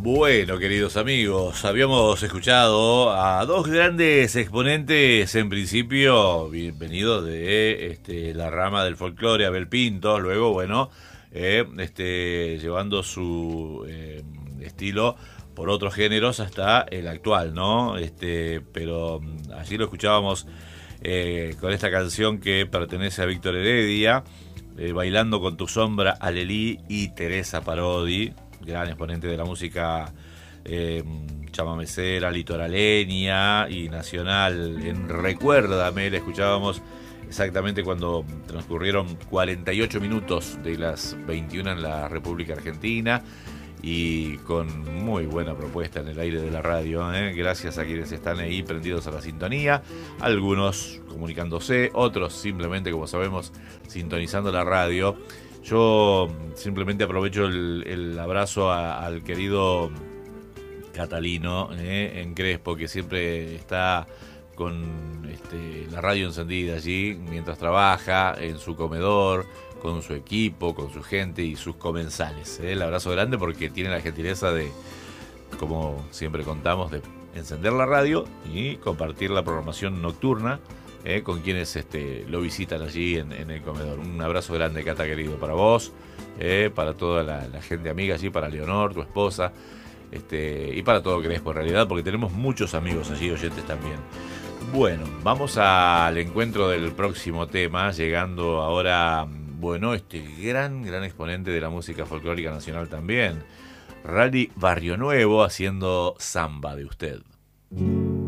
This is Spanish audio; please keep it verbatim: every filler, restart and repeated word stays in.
Bueno, queridos amigos, habíamos escuchado a dos grandes exponentes, en principio, bienvenidos de este, la rama del folclore, Abel Pintos, luego, bueno, eh, este, llevando su eh, estilo por otros géneros hasta el actual, ¿no? Este, pero allí lo escuchábamos eh, con esta canción que pertenece a Víctor Heredia, eh, Bailando con tu sombra, Alelí y Teresa Parodi, gran exponente de la música eh, chamamecera, litoraleña y nacional. En Recuérdame la escuchábamos exactamente cuando transcurrieron cuarenta y ocho minutos de las veintiuna en la República Argentina, y con muy buena propuesta en el aire de la radio, ¿eh? Gracias a quienes están ahí prendidos a la sintonía, algunos comunicándose, otros simplemente, como sabemos, sintonizando la radio. Yo simplemente aprovecho el, el abrazo a, al querido Catalino eh, en Crespo, que siempre está con este, la radio encendida allí mientras trabaja en su comedor, con su equipo, con su gente y sus comensales. Eh. El abrazo grande porque tiene la gentileza de, como siempre contamos, de encender la radio y compartir la programación nocturna Eh, con quienes este, lo visitan allí en, en el comedor. Un abrazo grande, Cata, querido, para vos, eh, para toda la, la gente amiga allí, para Leonor, tu esposa, este, y para todo Crespo en realidad, porque tenemos muchos amigos allí, oyentes también. Bueno, vamos al encuentro del próximo tema, llegando ahora, bueno, este gran, gran exponente de la música folclórica nacional también, Rally Barrio Nuevo, haciendo Samba de Usted.